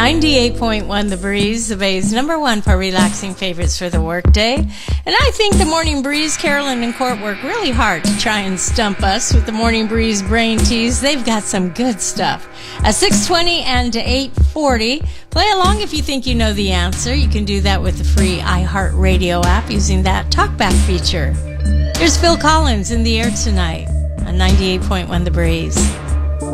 98.1 The Breeze, the Bay's #1 for relaxing favorites for the workday. And I think the Morning Breeze, Carolyn and Court work really hard to try and stump us with the Morning Breeze brain tease. They've got some good stuff. At 6:20 and 8:40, play along if you think you know the answer. You can do that with the free iHeartRadio app using that talkback feature. Here's Phil Collins in the air tonight on 98.1 The Breeze.